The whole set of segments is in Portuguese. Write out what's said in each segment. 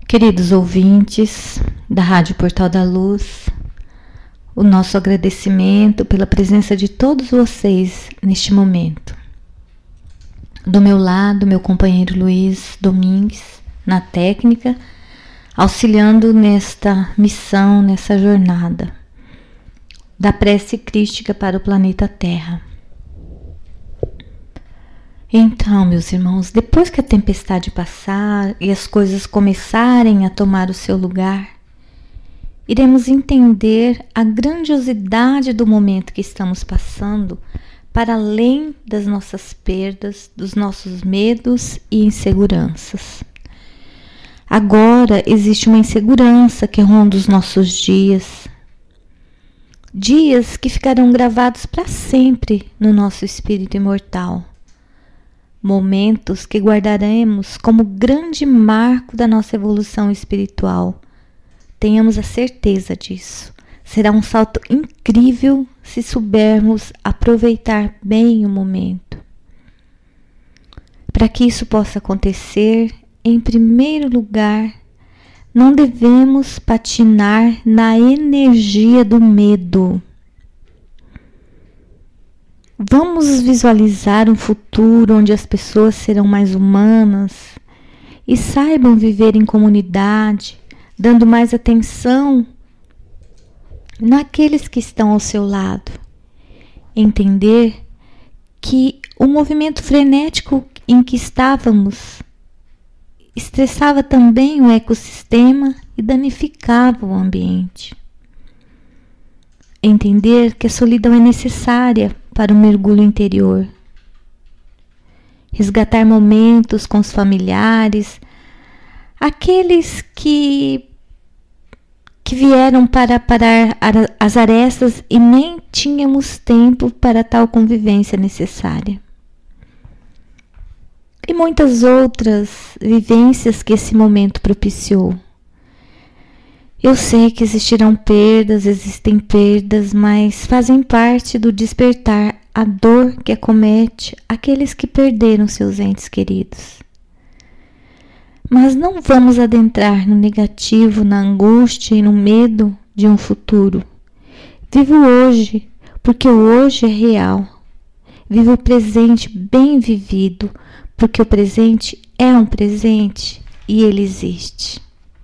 Queridos ouvintes da Rádio Portal da Luz, o nosso agradecimento pela presença de todos vocês neste momento. Do meu lado, meu companheiro Luiz Domingues, na técnica, auxiliando nesta missão, nessa jornada da prece crística para o planeta Terra. Então, meus irmãos, depois que a tempestade passar e as coisas começarem a tomar o seu lugar, iremos entender a grandiosidade do momento que estamos passando, para além das nossas perdas, dos nossos medos e inseguranças. Agora existe uma insegurança que ronda os nossos dias. Dias que ficarão gravados para sempre no nosso espírito imortal. Momentos que guardaremos como grande marco da nossa evolução espiritual. Tenhamos a certeza disso. Será um salto incrível se soubermos aproveitar bem o momento. Para que isso possa acontecer, em primeiro lugar, não devemos patinar na energia do medo. Vamos visualizar um futuro onde as pessoas serão mais humanas e saibam viver em comunidade, dando mais atenção naqueles que estão ao seu lado. Entender que o movimento frenético em que estávamos estressava também o ecossistema e danificava o ambiente. Entender que a solidão é necessária para o mergulho interior. Resgatar momentos com os familiares, aqueles que vieram para parar as arestas e nem tínhamos tempo para tal convivência necessária. E muitas outras vivências que esse momento propiciou. Eu sei que existem perdas, mas fazem parte do despertar a dor que acomete aqueles que perderam seus entes queridos. Mas não vamos adentrar no negativo, na angústia e no medo de um futuro. Viva o hoje, porque o hoje é real. Viva o presente bem vivido, porque o presente é um presente e ele existe.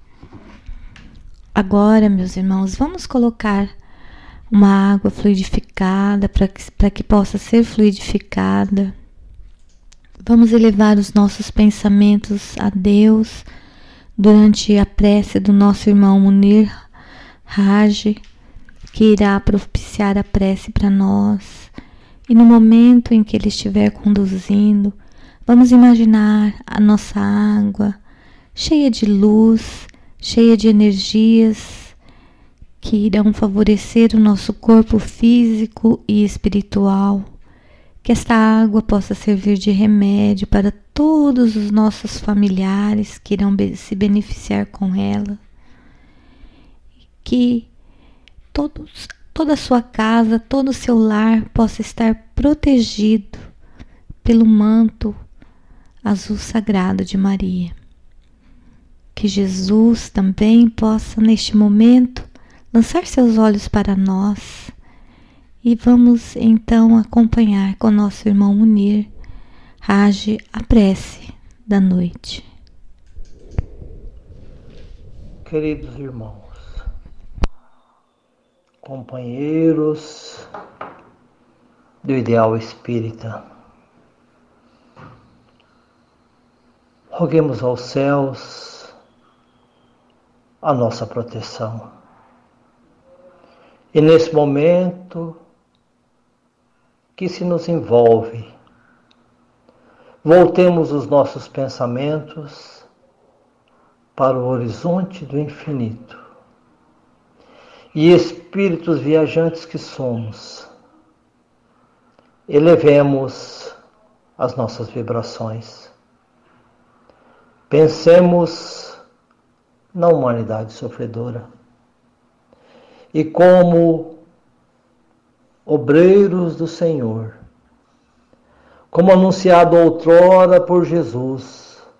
Agora, meus irmãos, vamos colocar uma água fluidificada para que possa ser fluidificada. Vamos elevar os nossos pensamentos a Deus durante a prece do nosso irmão Munir Raj, que irá propiciar a prece para nós. E no momento em que ele estiver conduzindo, vamos imaginar a nossa água cheia de luz, cheia de energias que irão favorecer o nosso corpo físico e espiritual. Que esta água possa servir de remédio para todos os nossos familiares que irão se beneficiar com ela. Que toda a sua casa, todo o seu lar possa estar protegido pelo manto azul sagrado de Maria. Que Jesus também possa, neste momento, lançar seus olhos para nós e vamos então acompanhar com nosso irmão Munir Raj a prece da noite. Queridos irmãos, companheiros do ideal espírita, roguemos aos céus a nossa proteção. E nesse momento que se nos envolve, voltemos os nossos pensamentos para o horizonte do infinito. E espíritos viajantes que somos, elevemos as nossas vibrações. Pensemos na humanidade sofredora. E como obreiros do Senhor, como anunciado outrora por Jesus,